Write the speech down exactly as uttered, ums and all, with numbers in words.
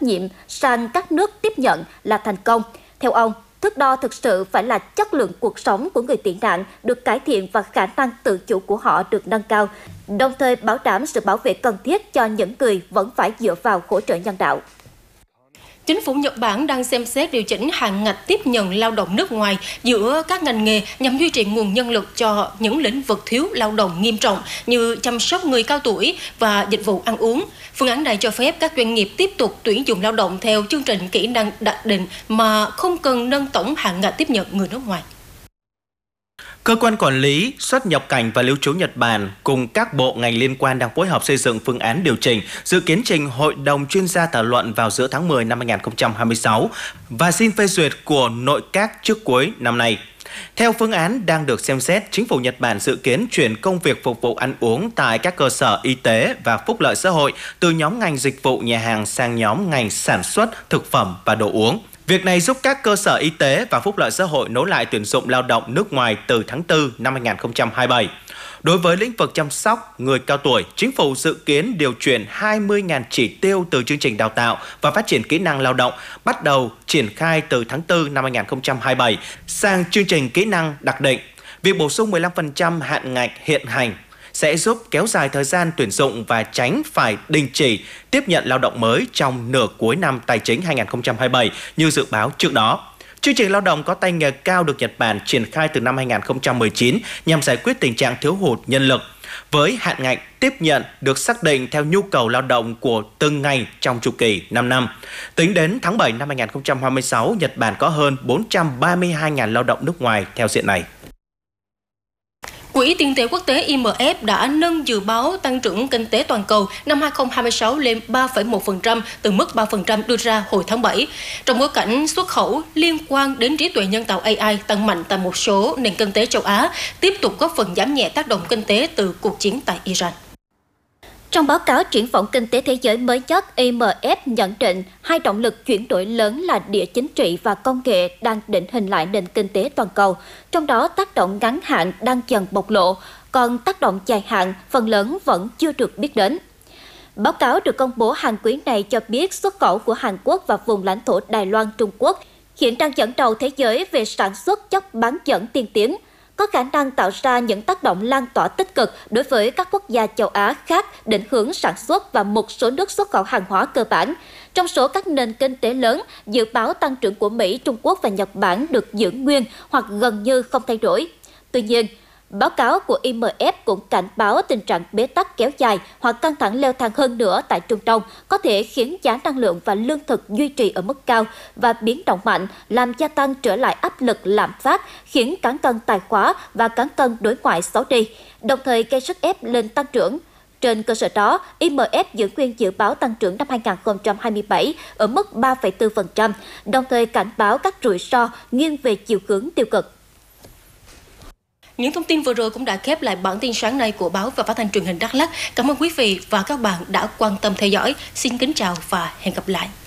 nhiệm sang các nước tiếp nhận là thành công. Theo ông, thước đo thực sự phải là chất lượng cuộc sống của người tị nạn được cải thiện và khả năng tự chủ của họ được nâng cao, đồng thời bảo đảm sự bảo vệ cần thiết cho những người vẫn phải dựa vào hỗ trợ nhân đạo. Chính phủ Nhật Bản đang xem xét điều chỉnh hạn ngạch tiếp nhận lao động nước ngoài giữa các ngành nghề nhằm duy trì nguồn nhân lực cho những lĩnh vực thiếu lao động nghiêm trọng như chăm sóc người cao tuổi và dịch vụ ăn uống. Phương án này cho phép các doanh nghiệp tiếp tục tuyển dụng lao động theo chương trình kỹ năng đặc định mà không cần nâng tổng hạn ngạch tiếp nhận người nước ngoài. Cơ quan quản lý, xuất nhập cảnh và lưu trú Nhật Bản cùng các bộ ngành liên quan đang phối hợp xây dựng phương án điều chỉnh, dự kiến trình Hội đồng chuyên gia thảo luận vào giữa tháng mười năm hai nghìn không trăm hai mươi sáu và xin phê duyệt của nội các trước cuối năm nay. Theo phương án đang được xem xét, chính phủ Nhật Bản dự kiến chuyển công việc phục vụ ăn uống tại các cơ sở y tế và phúc lợi xã hội từ nhóm ngành dịch vụ nhà hàng sang nhóm ngành sản xuất, thực phẩm và đồ uống. Việc này giúp các cơ sở y tế và phúc lợi xã hội nối lại tuyển dụng lao động nước ngoài từ tháng tư năm hai nghìn không trăm hai mươi bảy. Đối với lĩnh vực chăm sóc người cao tuổi, chính phủ dự kiến điều chuyển hai mươi nghìn chỉ tiêu từ chương trình đào tạo và phát triển kỹ năng lao động bắt đầu triển khai từ tháng tư năm hai nghìn không trăm hai mươi bảy sang chương trình kỹ năng đặc định. Việc bổ sung mười lăm phần trăm hạn ngạch hiện hành sẽ giúp kéo dài thời gian tuyển dụng và tránh phải đình chỉ tiếp nhận lao động mới trong nửa cuối năm tài chính hai nghìn không trăm hai mươi bảy như dự báo trước đó. Chương trình lao động có tay nghề cao được Nhật Bản triển khai từ năm hai nghìn không trăm mười chín nhằm giải quyết tình trạng thiếu hụt nhân lực. Với hạn ngạch tiếp nhận được xác định theo nhu cầu lao động của từng ngành trong chu kỳ năm năm. Tính đến tháng bảy năm hai nghìn không trăm hai mươi sáu, Nhật Bản có hơn bốn trăm ba mươi hai nghìn lao động nước ngoài theo diện này. Quỹ tiền tệ quốc tế I M F đã nâng dự báo tăng trưởng kinh tế toàn cầu năm hai nghìn không trăm hai mươi sáu lên ba phẩy một phần trăm từ mức ba phần trăm đưa ra hồi tháng bảy. Trong bối cảnh xuất khẩu liên quan đến trí tuệ nhân tạo A I tăng mạnh tại một số nền kinh tế châu Á, tiếp tục góp phần giảm nhẹ tác động kinh tế từ cuộc chiến tại Iran. Trong báo cáo triển vọng kinh tế thế giới mới nhất, I M F nhận định hai động lực chuyển đổi lớn là địa chính trị và công nghệ đang định hình lại nền kinh tế toàn cầu. Trong đó, tác động ngắn hạn đang dần bộc lộ, còn tác động dài hạn phần lớn vẫn chưa được biết đến. Báo cáo được công bố hàng quý này cho biết xuất khẩu của Hàn Quốc và vùng lãnh thổ Đài Loan, Trung Quốc hiện đang dẫn đầu thế giới về sản xuất chất bán dẫn tiên tiến, có khả năng tạo ra những tác động lan tỏa tích cực đối với các quốc gia châu Á khác định hướng sản xuất và một số nước xuất khẩu hàng hóa cơ bản. Trong số các nền kinh tế lớn, dự báo tăng trưởng của Mỹ, Trung Quốc và Nhật Bản được giữ nguyên hoặc gần như không thay đổi. Tuy nhiên, báo cáo của I M F cũng cảnh báo tình trạng bế tắc kéo dài hoặc căng thẳng leo thang hơn nữa tại Trung Đông có thể khiến giá năng lượng và lương thực duy trì ở mức cao và biến động mạnh, làm gia tăng trở lại áp lực lạm phát, khiến cán cân tài khóa và cán cân đối ngoại xấu đi, đồng thời gây sức ép lên tăng trưởng. Trên cơ sở đó, I M F giữ nguyên dự báo tăng trưởng năm hai nghìn không trăm hai mươi bảy ở mức ba phẩy bốn phần trăm, đồng thời cảnh báo các rủi ro nghiêng về chiều hướng tiêu cực. Những thông tin vừa rồi cũng đã khép lại bản tin sáng nay của báo và phát thanh truyền hình Đắk Lắk. Cảm ơn quý vị và các bạn đã quan tâm theo dõi. Xin kính chào và hẹn gặp lại.